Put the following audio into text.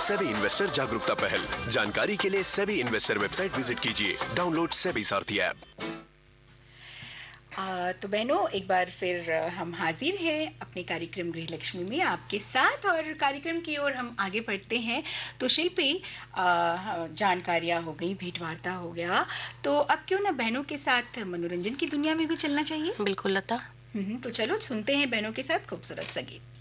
SEBI investor जागरूकता पहल। जानकारी के लिए सेबी इन्वेस्टर वेबसाइट विजिट कीजिए। डाउनलोड सेबी सारथी ऐप। तो बहनों, एक बार फिर हम हाजिर हैं अपने कार्यक्रम गृहलक्ष्मी में आपके साथ, और कार्यक्रम की ओर हम आगे बढ़ते हैं। तो शिल्पी, जानकारियां हो गई, भेंटवार्ता हो गया, तो अब क्यों ना बहनों के साथ मनोरंजन की दुनिया में भी चलना चाहिए। बिल्कुल लता। तो चलो सुनते हैं बहनों के साथ खूबसूरत सा गीत।